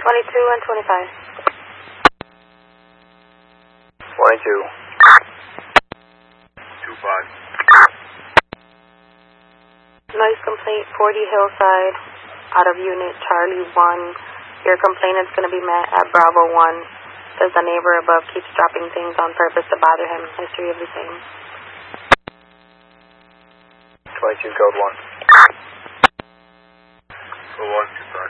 22 and 25. 22. 25. Noise complaint, 40 Hillside, out of unit Charlie 1. Your complaint is going to be met at Bravo 1. Says the neighbor above keeps dropping things on purpose to bother him. History of the same. 22, code 1. Code 1, 25.